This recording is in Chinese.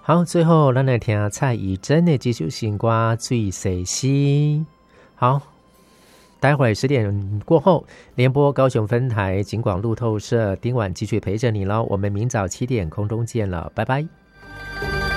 好，最后咱来听蔡依珍的这首新歌《最细心》。好，待会10点过后，联播高雄分台警广路透社，今晚继续陪着你咯。我们明早7点空中见了，拜拜。